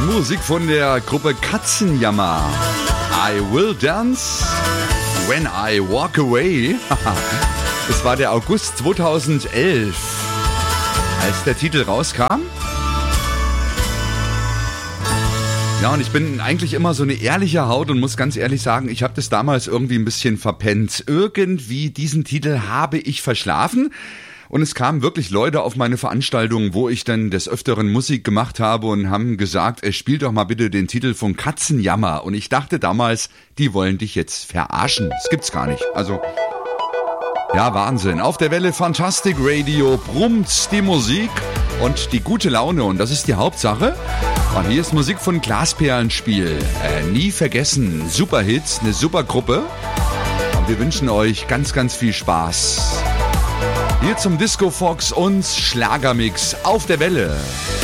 Musik von der Gruppe Katzenjammer. I will dance when I walk away. Das war der August 2011, als der Titel rauskam. Ja, und ich bin eigentlich immer so eine ehrliche Haut und muss ganz ehrlich sagen, ich habe das damals irgendwie ein bisschen verpennt. Irgendwie diesen Titel habe ich verschlafen. Und es kamen wirklich Leute auf meine Veranstaltungen, wo ich dann des Öfteren Musik gemacht habe und haben gesagt, spiel doch mal bitte den Titel von Katzenjammer. Und ich dachte damals, die wollen dich jetzt verarschen. Das gibt's gar nicht. Also, ja, Wahnsinn. Auf der Welle Fantastic Radio brummt die Musik und die gute Laune. Und das ist die Hauptsache. Und hier ist Musik von Glasperlenspiel. Nie vergessen. Super Hits, eine super Gruppe. Und wir wünschen euch ganz, ganz viel Spaß. Hier zum Disco Fox und Schlagermix auf der Welle.